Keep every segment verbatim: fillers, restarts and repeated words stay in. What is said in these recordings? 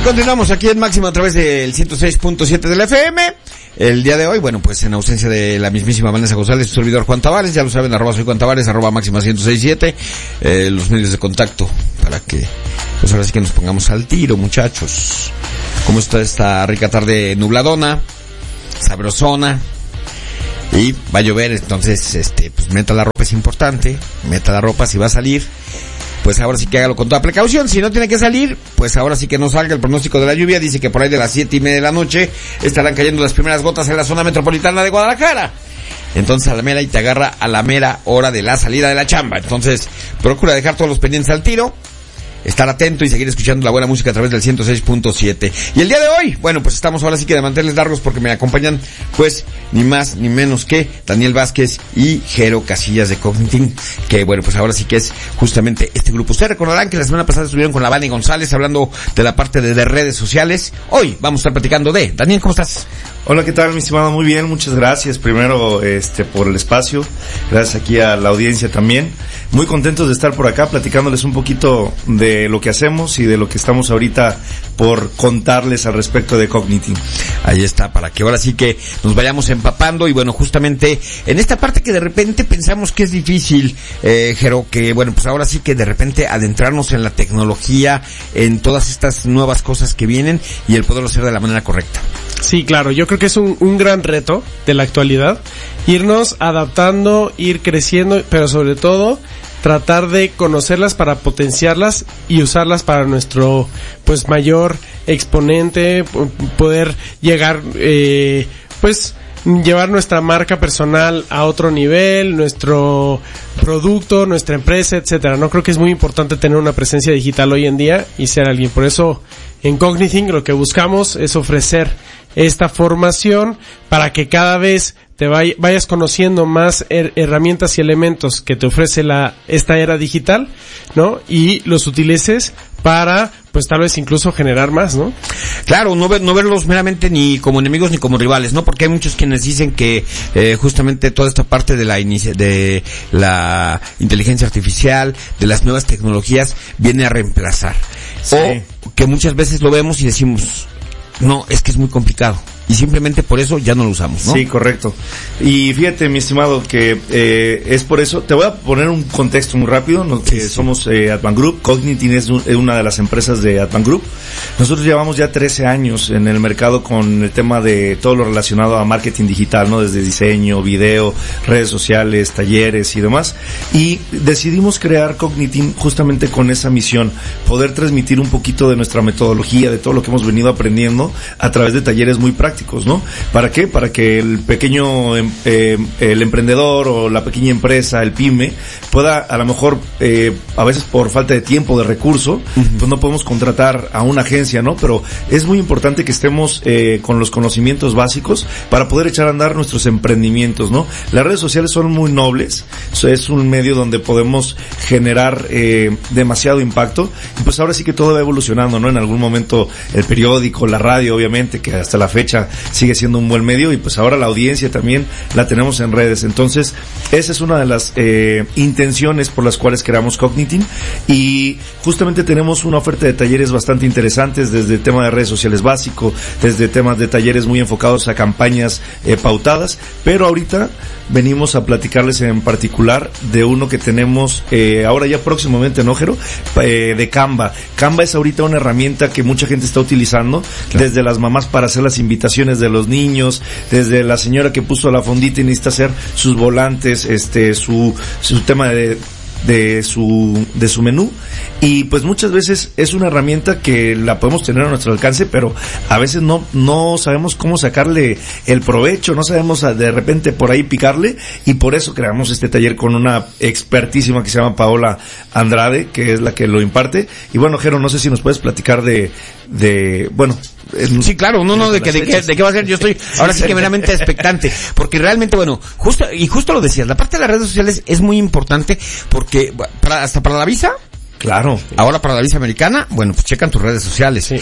continuamos aquí en Máxima a través del ciento seis punto siete del F M. El día de hoy, bueno, pues en ausencia de la mismísima Vanessa González, su servidor Juan Tavares, ya lo saben, arroba soy Juan Tavares, arroba Máxima ciento seis punto siete, eh, los medios de contacto para que, pues ahora sí que nos pongamos al tiro, muchachos. ¿Cómo está esta rica tarde nubladona, sabrosona? Y va a llover, entonces, este, pues meta la ropa, es importante, meta la ropa si va a salir. Pues ahora sí que hágalo con toda precaución. Si no tiene que salir, pues ahora sí que no salga. El pronóstico de la lluvia dice que por ahí de las siete y media de la noche estarán cayendo las primeras gotas en la zona metropolitana de Guadalajara. Entonces a la mera y te agarra a la mera hora de la salida de la chamba. Entonces procura dejar todos los pendientes al tiro, estar atento y seguir escuchando la buena música a través del ciento seis punto siete. Y el día de hoy, bueno, pues estamos ahora sí que de mantenerles largos porque me acompañan, pues, ni más ni menos que Daniel Vázquez y Jero Casillas de Cognitin, que bueno, pues ahora sí que es justamente este grupo. Ustedes recordarán que la semana pasada estuvieron con la Vani González hablando de la parte de, de redes sociales. Hoy vamos a estar platicando de... Daniel, ¿cómo estás? Hola, ¿qué tal, mi estimado? Muy bien, muchas gracias. Primero, este, por el espacio. Gracias aquí a la audiencia también. Muy contentos de estar por acá platicándoles un poquito de lo que hacemos y de lo que estamos ahorita por contarles al respecto de Cognitin. Ahí está, para que ahora sí que nos vayamos empapando y bueno, justamente en esta parte que de repente pensamos que es difícil, eh, Jero, que bueno, pues ahora sí que de repente adentrarnos en la tecnología, en todas estas nuevas cosas que vienen y el poderlo hacer de la manera correcta. Sí, claro, yo creo que es un, un gran reto de la actualidad, irnos adaptando, ir creciendo, pero sobre todo tratar de conocerlas para potenciarlas y usarlas para nuestro pues mayor exponente, poder llegar, eh, pues llevar nuestra marca personal a otro nivel, nuestro producto, nuestra empresa, etcétera. No creo que es muy importante tener una presencia digital hoy en día y ser alguien. Por eso en Cognitin lo que buscamos es ofrecer esta formación para que cada vez te vay, vayas conociendo más her, herramientas y elementos que te ofrece la esta era digital, ¿no? Y los utilices para, pues tal vez incluso generar más, ¿no? Claro, no, ver, no verlos meramente ni como enemigos ni como rivales, ¿no? Porque hay muchos quienes dicen que eh, justamente toda esta parte de la inicia, de la inteligencia artificial, de las nuevas tecnologías, viene a reemplazar. Sí. O que muchas veces lo vemos y decimos, no, es que es muy complicado. Y simplemente por eso ya no lo usamos, ¿no? Sí, correcto. Y fíjate, mi estimado, que eh, es por eso, te voy a poner un contexto muy rápido, ¿no? Que sí, somos eh, Advan Group, Cognitin es, un, es una de las empresas de Advan Group. Nosotros llevamos ya trece años en el mercado con el tema de todo lo relacionado a marketing digital, ¿no? Desde diseño, video, redes sociales, talleres y demás. Y decidimos crear Cognitin justamente con esa misión, poder transmitir un poquito de nuestra metodología, de todo lo que hemos venido aprendiendo a través de talleres muy prácticos, ¿no? ¿Para qué? Para que el pequeño, eh, el emprendedor o la pequeña empresa, el pyme, pueda a lo mejor, eh, a veces por falta de tiempo, de recurso, uh-huh. pues no podemos contratar a una agencia, ¿no? Pero es muy importante que estemos eh, con los conocimientos básicos para poder echar a andar nuestros emprendimientos, ¿no? Las redes sociales son muy nobles, es un medio donde podemos generar eh, demasiado impacto, y pues ahora sí que todo va evolucionando, ¿no? En algún momento el periódico, la radio, obviamente, que hasta la fecha sigue siendo un buen medio, y pues ahora la audiencia también la tenemos en redes. Entonces esa es una de las eh, intenciones por las cuales creamos Cognitin, y justamente tenemos una oferta de talleres bastante interesantes, desde el tema de redes sociales básico, desde temas de talleres muy enfocados a campañas eh, pautadas, pero ahorita venimos a platicarles en particular de uno que tenemos eh, ahora ya próximamente, ¿no, Jero? Eh, de Canva. Canva es ahorita una herramienta que mucha gente está utilizando, claro, desde las mamás para hacer las invitaciones de los niños, desde la señora que puso la fondita y necesita hacer sus volantes, este, su, su tema de, de su, de su menú. Y pues muchas veces es una herramienta que la podemos tener a nuestro alcance, pero a veces no, no sabemos cómo sacarle el provecho, no sabemos de repente por ahí picarle, y por eso creamos este taller con una expertísima que se llama Paola Andrade, que es la que lo imparte. Y bueno, Jero, no sé si nos puedes platicar de, de, bueno, sí, claro, no, no, de que, de que, de qué va a ser, yo estoy ahora sí que meramente expectante, porque realmente, bueno, justo, y justo lo decías, la parte de las redes sociales es muy importante, porque, para, hasta para la visa, claro. Ahora para la visa americana, bueno, pues checan tus redes sociales. Sí.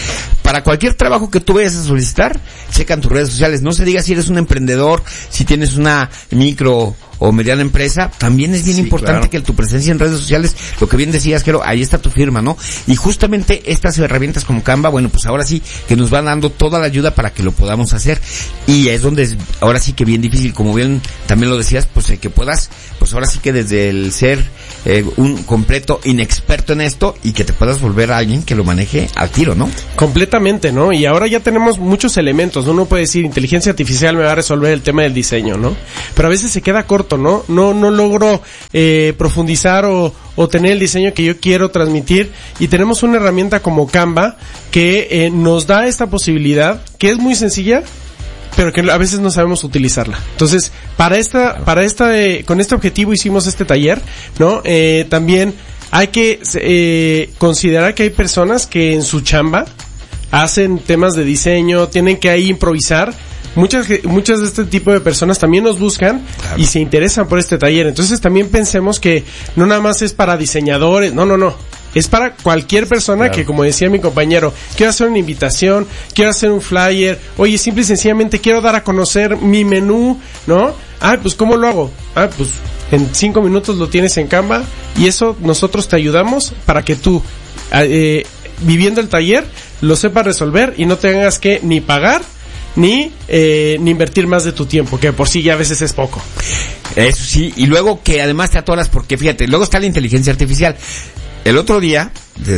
para cualquier trabajo que tú vayas a solicitar, checan tus redes sociales. No se diga si eres un emprendedor, si tienes una micro o mediana empresa, también es bien sí, importante claro. que tu presencia en redes sociales, lo que bien decías, Jero, ahí está tu firma, ¿no? Y justamente estas herramientas como Canva, bueno, pues ahora sí que nos van dando toda la ayuda para que lo podamos hacer. Y es donde es ahora sí que bien difícil, como bien también lo decías, pues eh, que puedas, pues ahora sí que desde el ser eh, un completo inexperto en esto y que te puedas volver a alguien que lo maneje al tiro, ¿no? Completamente, ¿no? Y ahora ya tenemos muchos elementos, ¿no? Uno puede decir, inteligencia artificial me va a resolver el tema del diseño, ¿no? Pero a veces se queda corto, ¿no? No, no logro eh, profundizar o, o tener el diseño que yo quiero transmitir, y tenemos una herramienta como Canva que eh, nos da esta posibilidad, que es muy sencilla, pero que a veces no sabemos utilizarla. Entonces, para esta, para esta, eh, con este objetivo hicimos este taller, ¿no? Eh, también hay que eh, considerar que hay personas que en su chamba hacen temas de diseño, tienen que ahí improvisar. Muchas, muchas de este tipo de personas también nos buscan claro. y se interesan por este taller. Entonces también pensemos que no nada más es para diseñadores, no, no, no. Es para cualquier persona claro. que, como decía mi compañero, quiero hacer una invitación, quiero hacer un flyer, oye, simple y sencillamente quiero dar a conocer mi menú, ¿no? Ah, pues ¿cómo lo hago? Ah, pues en cinco minutos lo tienes en Canva, y eso nosotros te ayudamos para que tú, eh, viviendo el taller, lo sepas resolver y no tengas que ni pagar ni eh, ni invertir más de tu tiempo, que por sí ya a veces es poco. Eso sí, y luego que además te atoras, porque fíjate, luego está la inteligencia artificial. El otro día,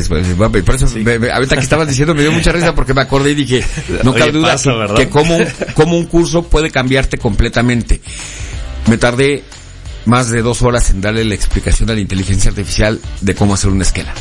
por eso sí. me, me, ahorita que estabas diciendo me dio mucha risa porque me acordé y dije, no cabe duda pasa, que, que como, como un curso puede cambiarte completamente. Me tardé más de dos horas en darle la explicación a la inteligencia artificial de cómo hacer una esquela.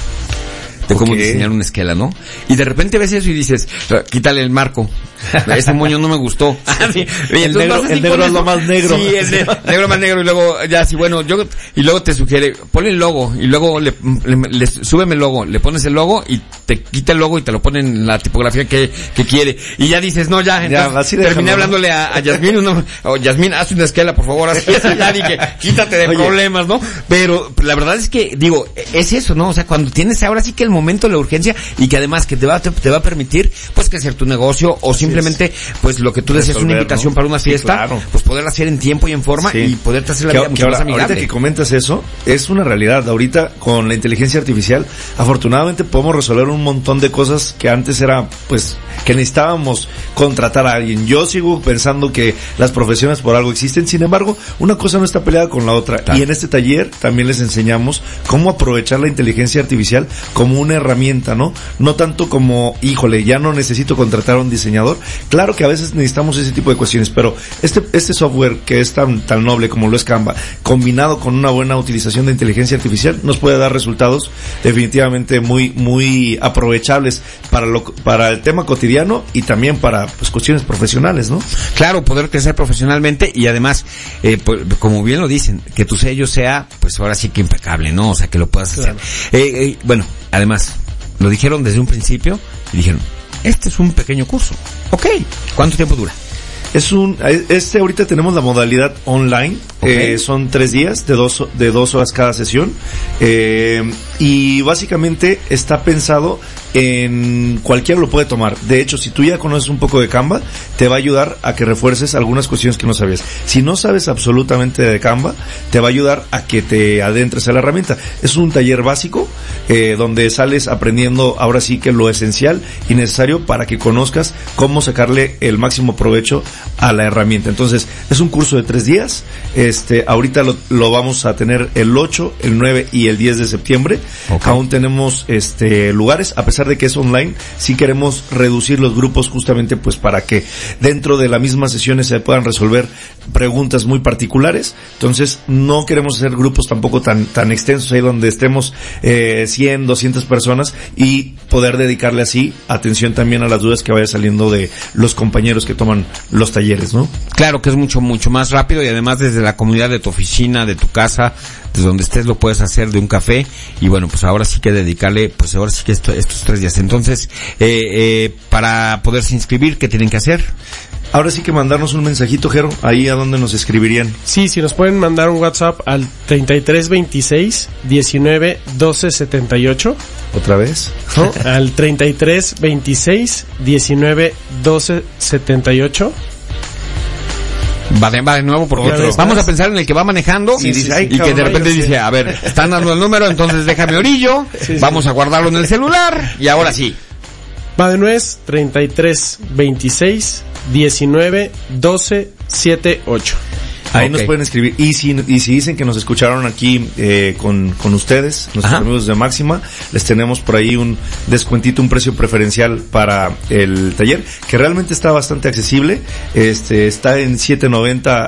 De cómo okay. diseñar una esquela, ¿no? Y de repente ves eso y dices, quítale el marco. Ese moño no me gustó. Sí. El negro, el negro es lo más negro. Sí, el de, negro más negro. Y luego, ya, sí, bueno, yo, y luego te sugiere, ponle el logo, y luego le, le, le súbeme el logo, le pones el logo y te quita el logo y te lo pone en la tipografía que, que quiere. Y ya dices, no, ya, entonces, ya, así terminé hablándole a, a Yasmín, no, oh, Yasmín, haz una esquela, por favor, así, ya dije, quítate de Oye. problemas, ¿no? Pero, la verdad es que, digo, es eso, ¿no? O sea, cuando tienes ahora sí que el momento, la urgencia, y que además que te va, te, te va a permitir, pues, crecer tu negocio, o simplemente, pues, lo que tú decías, una invitación, ¿no? Para una fiesta, sí, claro. pues, poderla hacer en tiempo y en forma, sí. y poderte hacer la vida que, mucho que ahora, más amigable. Ahorita que comentas eso, es una realidad. Ahorita, con la inteligencia artificial, afortunadamente podemos resolver un montón de cosas que antes era, pues, que necesitábamos contratar a alguien. Yo sigo pensando que las profesiones por algo existen, sin embargo, una cosa no está peleada con la otra. Claro. Y en este taller también les enseñamos cómo aprovechar la inteligencia artificial como una herramienta, ¿no? No tanto como, híjole, ya no necesito contratar a un diseñador. Claro que a veces necesitamos ese tipo de cuestiones, pero este este software que es tan tan noble como lo es Canva, combinado con una buena utilización de inteligencia artificial, nos puede dar resultados definitivamente muy muy aprovechables para lo para el tema cotidiano y también para, pues, cuestiones profesionales, ¿no? Claro, poder crecer profesionalmente y además, eh, pues, como bien lo dicen, que tu sello sea, pues ahora sí que impecable, ¿no? O sea, que lo puedas claro. hacer. Eh, eh, bueno, además, lo dijeron desde un principio y dijeron, este es un pequeño curso. Ok, ¿cuánto tiempo dura? Es un, este ahorita tenemos la modalidad online, okay. eh, son tres días de dos, de dos horas cada sesión, eh, y básicamente está pensado en cualquiera lo puede tomar. De hecho, si tú ya conoces un poco de Canva, te va a ayudar a que refuerces algunas cuestiones que no sabías. Si no sabes absolutamente de Canva, te va a ayudar a que te adentres a la herramienta. Es un taller básico, eh, donde sales aprendiendo ahora sí que lo esencial y necesario para que conozcas cómo sacarle el máximo provecho a la herramienta. Entonces, es un curso de tres días. Este, ahorita lo, lo vamos a tener el ocho, el nueve y el diez de septiembre. Okay. Aún tenemos, este, lugares, a pesar de que es online, sí queremos reducir los grupos justamente pues para que dentro de la misma sesión se puedan resolver preguntas muy particulares. Entonces, no queremos hacer grupos tampoco tan, tan extensos ahí donde estemos, eh, cien, doscientas personas y poder dedicarle así atención también a las dudas que vaya saliendo de los compañeros que toman los talleres, ¿no? Claro que es mucho, mucho más rápido y además desde la comunidad de tu oficina, de tu casa, desde donde estés lo puedes hacer de un café y bueno, pues ahora sí que dedicarle, pues ahora sí que esto, estos tres días. Entonces, eh, eh, para poderse inscribir, ¿qué tienen que hacer? ahora sí que mandarnos un mensajito, Jero, ahí a donde nos escribirían. Sí, si nos pueden mandar un WhatsApp al treinta y tres veintiséis diecinueve doce setenta y ocho. ¿Otra vez? ¿No? Al treinta y tres veintiséis diecinueve doce setenta y ocho. Va de, va de nuevo porque Otro. vamos a pensar en el que va manejando Sí, y, sí, dice, sí. y que de Cabrón, repente yo sé. dice, a ver, están dando el número, entonces déjame orillo, Sí, sí. vamos a guardarlo en el celular y ahora sí. Va de nuez, treinta y tres veintiséis diecinueve doce setenta y ocho. Ahí Ok. nos pueden escribir. Y si, y si dicen que nos escucharon aquí eh, con, con ustedes, nuestros Ajá. amigos de Máxima, les tenemos por ahí un descuentito, un precio preferencial para el taller, que realmente está bastante accesible. Este, está en siete noventa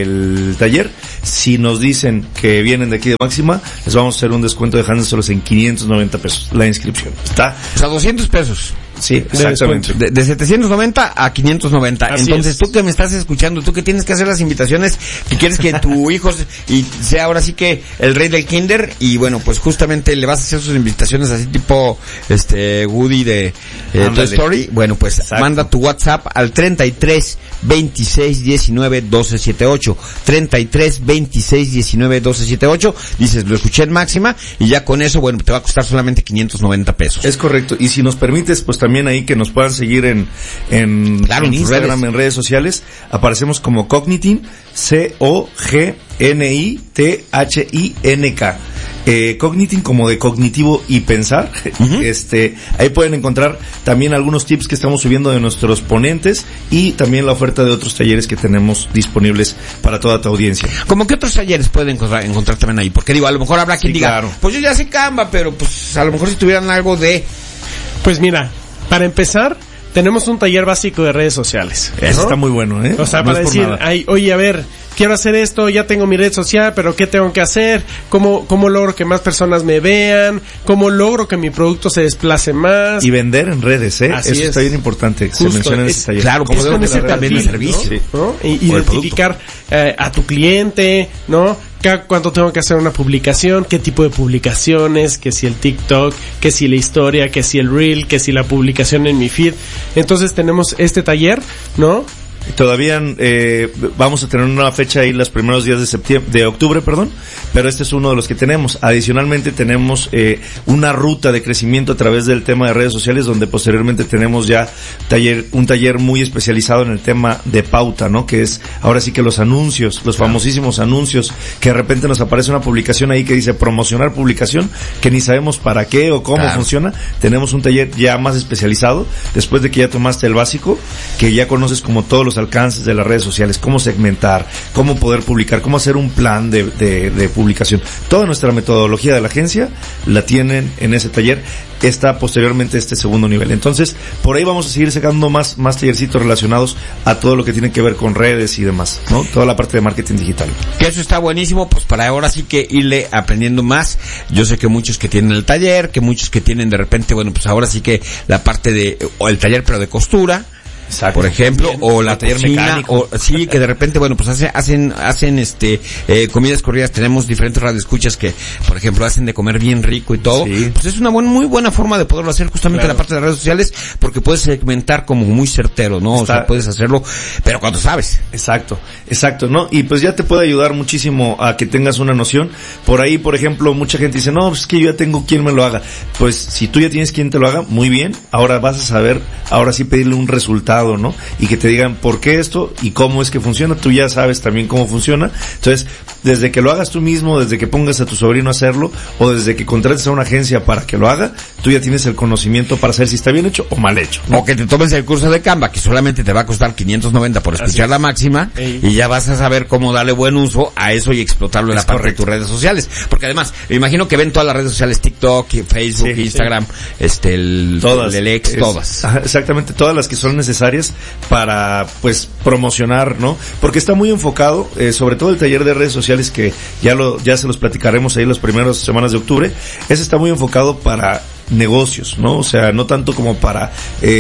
el taller. Si nos dicen que vienen de aquí de Máxima, les vamos a hacer un descuento dejándoselos en quinientos noventa pesos la inscripción. ¿Está? O sea, doscientos pesos. Sí, exactamente. De, de setecientos noventa a quinientos noventa. Así Entonces, es. tú que me estás escuchando, tú que tienes que hacer las invitaciones, que quieres que tu hijo se- y sea ahora sí que el rey del kinder, y bueno, pues justamente le vas a hacer sus invitaciones así tipo este Woody de eh, Toy Ándale. Story. Bueno, pues Exacto. manda tu WhatsApp al treinta y tres veintiséis diecinueve doce setenta y ocho. treinta y tres veintiséis diecinueve doce setenta y ocho. Dices, lo escuché en Máxima, y ya con eso, bueno, te va a costar solamente quinientos noventa pesos. Es correcto. Y si nos permites, pues también ahí que nos puedan seguir en, en, Claro, en en tus Instagram, redes. en redes sociales. Aparecemos como Cognitin, C O G N I T H I N K. Eh, Cognitin como de cognitivo y pensar. Ujú. Este, ahí pueden encontrar también algunos tips que estamos subiendo de nuestros ponentes y también la oferta de otros talleres que tenemos disponibles para toda tu audiencia. ¿Cómo qué otros talleres pueden encontrar, encontrar también ahí? Porque digo, a lo mejor habrá quien Sí, diga, claro. pues yo ya sé Canva, pero pues a lo mejor si tuvieran algo de... Pues mira, para empezar, tenemos un taller básico de redes sociales. Eso ¿no? está muy bueno, ¿eh? O sea, No para es por decir, nada. ay, oye, a ver, quiero hacer esto, ya tengo mi red social, pero ¿qué tengo que hacer? ¿Cómo, cómo logro que más personas me vean? ¿Cómo logro que mi producto se desplace más? Y vender en redes, ¿eh? Así Eso es. está bien importante que se Justo, mencione en es- este taller. claro, ¿Cómo es debo con de ese las también el redes? servicio. Sí. ¿no? Y O el identificar eh, a tu cliente, ¿no? Cada cuánto tengo que hacer una publicación, qué tipo de publicaciones, que si el TikTok, que si la historia, que si el Reel, que si la publicación en mi feed. Entonces tenemos este taller, ¿no? Todavía eh, vamos a tener una fecha ahí los primeros días de septiembre, de octubre, perdón, pero este es uno de los que tenemos. Adicionalmente tenemos eh, una ruta de crecimiento a través del tema de redes sociales, donde posteriormente tenemos ya taller, un taller muy especializado en el tema de pauta, ¿no? Que es ahora sí que los anuncios, los famosísimos anuncios, que de repente nos aparece una publicación ahí que dice promocionar publicación, que ni sabemos para qué o cómo Claro. funciona. Tenemos un taller ya más especializado, después de que ya tomaste el básico, que ya conoces como todos los alcances de las redes sociales, cómo segmentar, cómo poder publicar, cómo hacer un plan de, de, de publicación. Toda nuestra metodología de la agencia la tienen en ese taller. Está posteriormente este segundo nivel. Entonces, por ahí vamos a seguir sacando más, más tallercitos relacionados a todo lo que tiene que ver con redes y demás, ¿no? Toda la parte de marketing digital. Que eso está buenísimo, pues para ahora sí que irle aprendiendo más. Yo sé que muchos que tienen el taller, que muchos que tienen de repente, bueno, pues ahora sí que la parte de, o el taller pero de costura, Exacto. por ejemplo, o la taller taller mecánico. o sí, que de repente, bueno, pues hace, hacen, hacen este, eh, comidas corridas. Tenemos diferentes radioescuchas que, por ejemplo, hacen de comer bien rico y todo. Sí. Pues es una buena, muy buena forma de poderlo hacer justamente en Claro. la parte de las redes sociales, porque puedes segmentar como muy certero, ¿no? O Está- sea, puedes hacerlo, pero cuando sabes. Exacto, exacto, ¿no? Y pues ya te puede ayudar muchísimo a que tengas una noción. Por ahí, por ejemplo, mucha gente dice, no, pues es que yo ya tengo quien me lo haga. Pues si tú ya tienes quien te lo haga, muy bien. Ahora vas a saber, ahora sí pedirle un resultado, ¿no? Y que te digan por qué esto y cómo es que funciona. Tú ya sabes también cómo funciona. Entonces, desde que lo hagas tú mismo, desde que pongas a tu sobrino a hacerlo, o desde que contrates a una agencia para que lo haga, tú ya tienes el conocimiento para saber si está bien hecho o mal hecho. O que te tomes el curso de Canva, que solamente te va a costar quinientos noventa por escuchar es. la máxima, Ey. y ya vas a saber cómo darle buen uso a eso y explotarlo en Es la parte correcto. de tus redes sociales. Porque además, me imagino que ven todas las redes sociales, TikTok, Facebook, Sí, Instagram, este, el, Todas. el ex, Es- todas. ajá, exactamente, todas las que son necesarias para, pues, promocionar, ¿no? Porque está muy enfocado, eh, sobre todo el taller de redes sociales, que ya lo, ya se los platicaremos ahí las primeras semanas de octubre. Ese está muy enfocado para negocios, ¿no? O sea, no tanto como para, eh,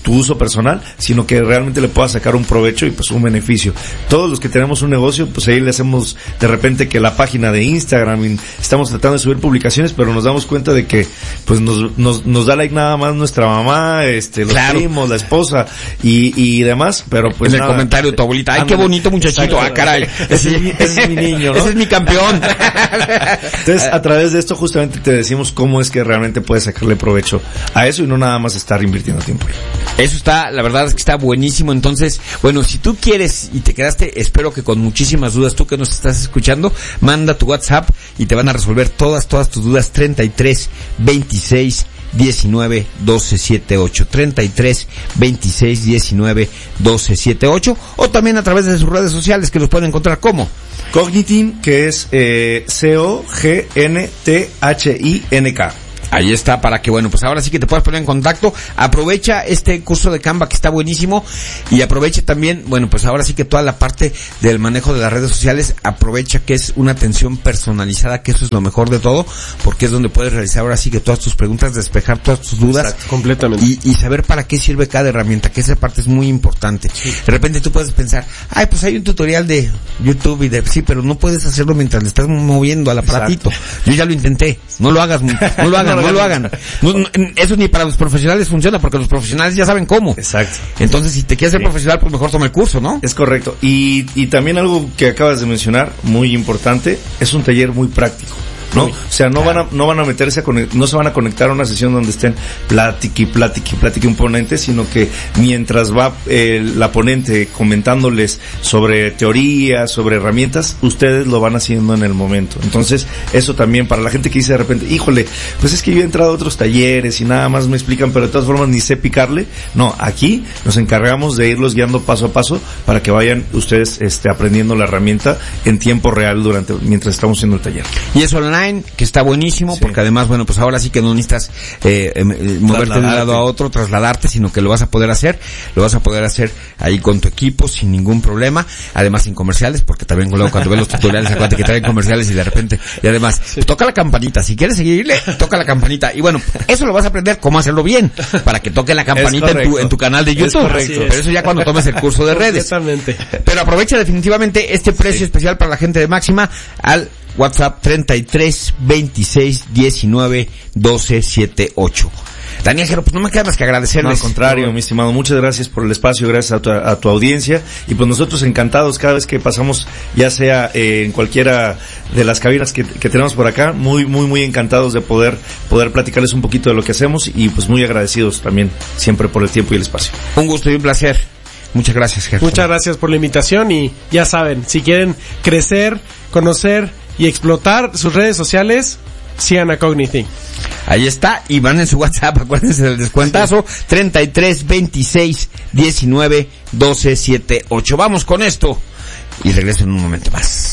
tu uso personal, sino que realmente le puedas sacar un provecho y pues un beneficio. Todos los que tenemos un negocio, pues ahí le hacemos de repente que la página de Instagram, y estamos tratando de subir publicaciones, pero nos damos cuenta de que pues nos nos, nos da like nada más nuestra mamá, este, los claro. primos, la esposa y, y demás, pero pues en el nada, comentario tu abuelita, ay, qué bonito muchachito, ah, caray, ese es mi, ese es mi niño, ¿no? Ese es mi campeón. Entonces, a través de esto justamente te decimos cómo es que realmente puedes sacarle provecho a eso y no nada más estar invirtiendo tiempo. Eso está, la verdad es que está buenísimo. Entonces, bueno, si tú quieres y te quedaste, espero que con muchísimas dudas, tú que nos estás escuchando, manda tu WhatsApp y te van a resolver todas, todas tus dudas. treinta y tres, veintiséis, diecinueve, doce, setenta y ocho, treinta y tres, veintiséis, diecinueve, doce, setenta y ocho, o también a través de sus redes sociales, que los pueden encontrar como Cognitin, que es eh, C O G N T H I N K. Ahí está, para que, bueno, pues ahora sí que te puedas poner en contacto. Aprovecha este curso de Canva que está buenísimo, y aprovecha también, bueno, pues ahora sí que toda la parte del manejo de las redes sociales, aprovecha que es una atención personalizada, que eso es lo mejor de todo, porque es donde puedes realizar ahora sí que todas tus preguntas, despejar todas tus dudas. Exacto, completamente. Y, y saber para qué sirve cada herramienta, que esa parte es muy importante. Sí. De repente tú puedes pensar, ay, pues hay un tutorial de YouTube y de, sí, pero no puedes hacerlo mientras le estás moviendo al aparatito. Exacto. Yo ya lo intenté, no lo hagas, no lo hagas. No lo hagan. No, no, eso ni para los profesionales funciona, porque los profesionales ya saben cómo. Exacto. Entonces, si te quieres ser sí. profesional, pues mejor toma el curso, ¿no? Es correcto. Y, y también algo que acabas de mencionar, muy importante, es un taller muy práctico, ¿no? Uy, o sea, no claro. van a, no van a meterse a conect, no se van a conectar a una sesión donde estén plática y plática y plática un ponente, sino que mientras va eh, la ponente comentándoles sobre teoría, sobre herramientas, ustedes lo van haciendo en el momento. Entonces, eso también para la gente que dice de repente, híjole, pues es que yo he entrado a otros talleres y nada más me explican, pero de todas formas ni sé picarle. No, aquí nos encargamos de irlos guiando paso a paso para que vayan ustedes este aprendiendo la herramienta en tiempo real durante mientras estamos haciendo el taller. Y eso online, que está buenísimo, sí. porque además, bueno, pues ahora sí que no necesitas eh, eh, moverte de un lado a otro, trasladarte, sino que lo vas a poder hacer, lo vas a poder hacer ahí con tu equipo sin ningún problema, además sin comerciales, porque también luego cuando ves los tutoriales acuérdate que traen comerciales y de repente, y además, sí. toca la campanita, si quieres seguirle, toca la campanita, y bueno, eso lo vas a aprender cómo hacerlo bien, para que toque la campanita en tu, en tu canal de YouTube, pero eso ya cuando tomes el curso de redes. Exactamente. Pero aprovecha definitivamente este precio sí. especial para la gente de Máxima al WhatsApp treinta y tres, veintiséis, diecinueve, doce, setenta y ocho. Daniel Jero, pues no me queda más que agradecerles. No, al contrario, mi estimado, muchas gracias por el espacio, gracias a tu, a tu audiencia, y pues nosotros encantados cada vez que pasamos, ya sea eh, en cualquiera de las cabinas que, que tenemos por acá, muy, muy, muy encantados de poder, poder platicarles un poquito de lo que hacemos, y pues muy agradecidos también siempre por el tiempo y el espacio. Un gusto y un placer. Muchas gracias, Gerson. Muchas gracias por la invitación, y ya saben, si quieren crecer, conocer y explotar sus redes sociales, sigan a Cognitin. Ahí está, y van en su WhatsApp, acuérdense del descuentazo, sí. treinta y tres, veintiséis, diecinueve, doce, setenta y ocho. Vamos con esto y regreso en un momento más.